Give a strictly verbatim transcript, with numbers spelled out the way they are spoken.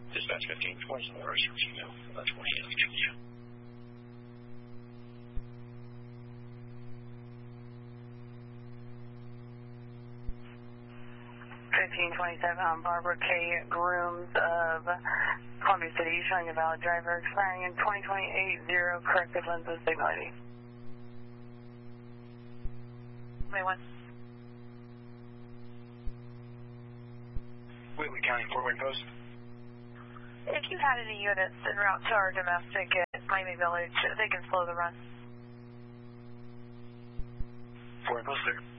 Dispatch fifteen twenty, Norris from female, uh, twenty-eight on India. fifteen twenty-seven on Barbara K. Grooms of Columbia City, showing a valid driver expiring in twenty twenty-eight, zero corrected lenses, signal I D. twenty-one. Whately County, Fort Wayne Post. If you had any units en route to our domestic at Miami Village, they can slow the run. Fort Wayne Post there.